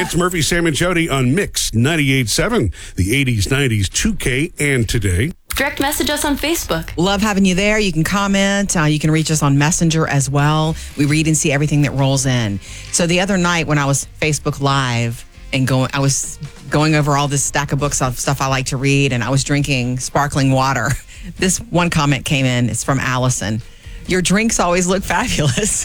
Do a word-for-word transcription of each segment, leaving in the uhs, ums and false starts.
It's Murphy, Sam, and Jody on Mix ninety-eight point seven, the eighties, nineties, two K, and today. Direct message us on Facebook. Love having you there. You can comment. Uh, you can reach us on Messenger as well. We read and see everything that rolls in. So the other night when I was Facebook Live and going, I was going over all this stack of books of stuff I like to read, and I was drinking sparkling water. This one comment came in. It's from Allison. Your drinks always look fabulous.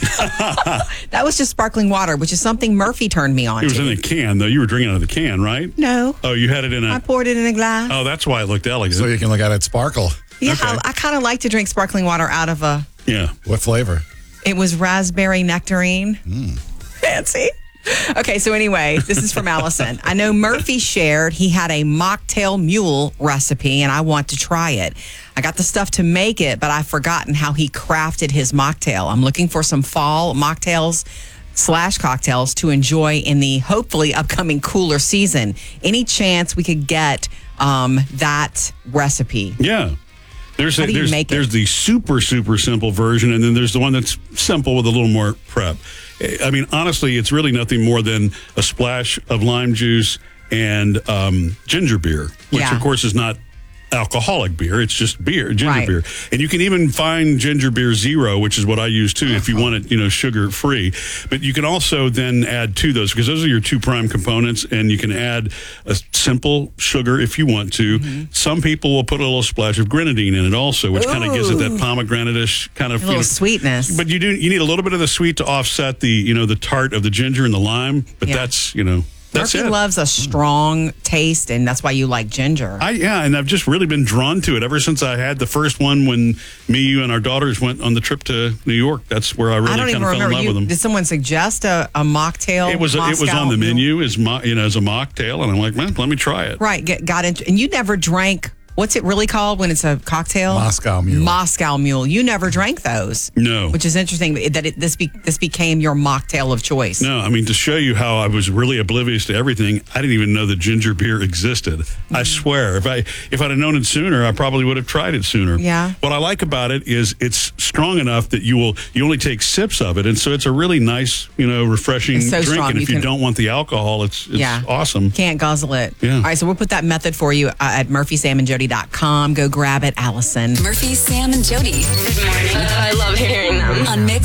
That was just sparkling water, which is something Murphy turned me on It was to. in a can, though. You were drinking out of the can, right? No. Oh, you had it in a... I poured it in a glass. Oh, that's why it looked elegant. So you can look at it sparkle. Yeah, okay. I, I kind of like to drink sparkling water out of a... Yeah. What flavor? It was raspberry nectarine. Mm. Fancy. Okay, so anyway, this is from Allison. I know Murphy shared he had a mocktail mule recipe, and I want to try it. I got the stuff to make it, but I've forgotten how he crafted his mocktail. I'm looking for some fall mocktails slash cocktails to enjoy in the hopefully upcoming cooler season. Any chance we could get um, that recipe? Yeah. There's How a, do you there's, make it? there's the super, super simple version, and then there's the one that's simple with a little more prep. I mean, honestly, it's really nothing more than a splash of lime juice and um, ginger beer, which, Yeah. of course, is not alcoholic beer. It's just beer, ginger Right. beer. And you can even find ginger beer zero, which is what I use too, if you want it, you know, sugar free. But you can also then add to those, because those are your two prime components, and you can add a simple sugar if you want to. Mm-hmm. Some people will put a little splash of grenadine in it also, which kind of gives it that pomegranate-ish kind of A little you know, sweetness. But you do you need a little bit of the sweet to offset the, you know, the tart of the ginger and the lime. But Yeah. that's, you know, that's Murphy it. loves a strong taste, and that's why you like ginger. I, yeah, and I've just really been drawn to it ever since I had the first one when me, you, and our daughters went on the trip to New York. That's where I really I don't kind even of fell in remember. love you, with them. Did someone suggest a, a mocktail? It was it was Moscow on the Mule? menu as mo, you know as a mocktail, and I'm like, man, let me try it. Right, get, got into, and you never drank. What's it really called when it's a cocktail? Moscow Mule. Moscow Mule. You never drank those. No. Which is interesting that it, this be, this became your mocktail of choice. No, I mean, to show you how I was really oblivious to everything, I didn't even know that ginger beer existed. Mm-hmm. I swear, if I if I'd have known it sooner, I probably would have tried it sooner. Yeah. What I like about it is it's strong enough that you will you only take sips of it, and so it's a really nice, you know, refreshing It's so drink. strong, And if you you, can- don't want the alcohol, it's it's Yeah. awesome. Can't guzzle it. Yeah. All right, so we'll put that method for you uh, at murphy sam and jody dot com. Go grab it, Allison. Murphy, Sam, and Jody Good morning. I love hearing them. on Mix